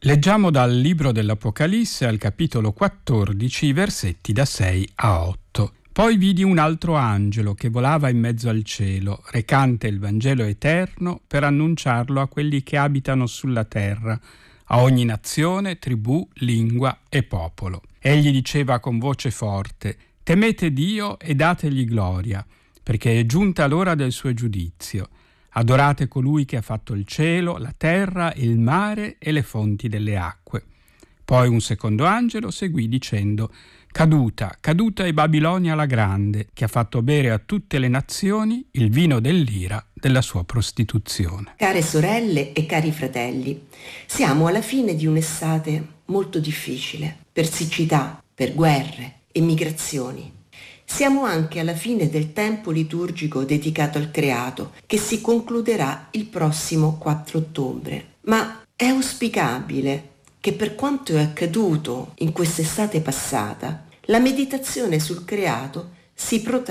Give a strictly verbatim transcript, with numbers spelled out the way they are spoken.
Leggiamo dal libro dell'Apocalisse al capitolo quattordici, versetti da sei a otto. Poi vidi un altro angelo che volava in mezzo al cielo, recante il Vangelo eterno per annunciarlo a quelli che abitano sulla terra, a ogni nazione, tribù, lingua e popolo. Egli diceva con voce forte: temete Dio e dategli gloria, perché è giunta l'ora del suo giudizio. Adorate colui che ha fatto il cielo, la terra, il mare e le fonti delle acque. Poi un secondo angelo seguì dicendo: Caduta, caduta è Babilonia la grande, che ha fatto bere a tutte le nazioni il vino dell'ira della sua prostituzione. Care sorelle e cari fratelli, siamo alla fine di un'estate molto difficile, per siccità, per guerre e migrazioni. Siamo anche alla fine del tempo liturgico dedicato al creato, che si concluderà il prossimo quattro ottobre. Ma è auspicabile che, per quanto è accaduto in quest'estate passata, la meditazione sul creato si protragga